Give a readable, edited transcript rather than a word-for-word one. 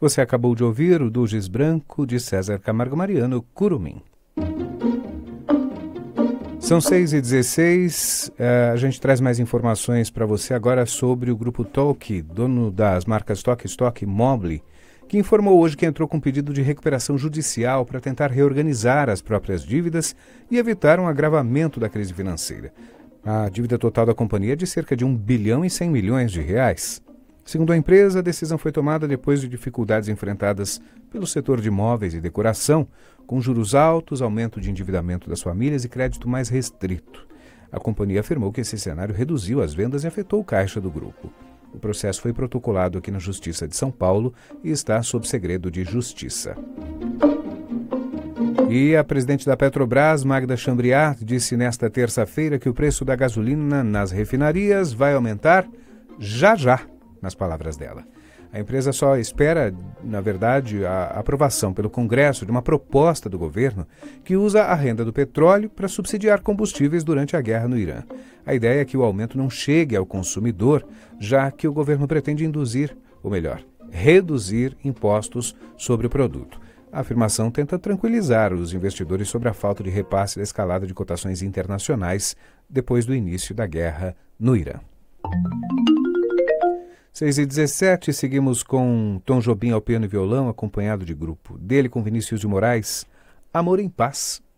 Você acabou de ouvir o Dugis Branco, de César Camargo Mariano, Curumim. São 6h16, a gente traz mais informações para você agora sobre o Grupo Talk, dono das marcas Toque Stock e Mobile, que informou hoje que entrou com pedido de recuperação judicial para tentar reorganizar as próprias dívidas e evitar um agravamento da crise financeira. A dívida total da companhia é de cerca de 1 bilhão e 100 milhões de reais. Segundo a empresa, a decisão foi tomada depois de dificuldades enfrentadas pelo setor de imóveis e decoração, com juros altos, aumento de endividamento das famílias e crédito mais restrito. A companhia afirmou que esse cenário reduziu as vendas e afetou o caixa do grupo. O processo foi protocolado aqui na Justiça de São Paulo e está sob segredo de justiça. E a presidente da Petrobras, Magda Chambriard, disse nesta terça-feira que o preço da gasolina nas refinarias vai aumentar já, nas palavras dela. A empresa só espera, na verdade, a aprovação pelo Congresso de uma proposta do governo que usa a renda do petróleo para subsidiar combustíveis durante a guerra no Irã. A ideia é que o aumento não chegue ao consumidor, já que o governo pretende reduzir impostos sobre o produto. A afirmação tenta tranquilizar os investidores sobre a falta de repasse da escalada de cotações internacionais depois do início da guerra no Irã. 6h17, seguimos com Tom Jobim ao piano e violão, acompanhado de grupo dele com Vinícius de Moraes, Amor em Paz.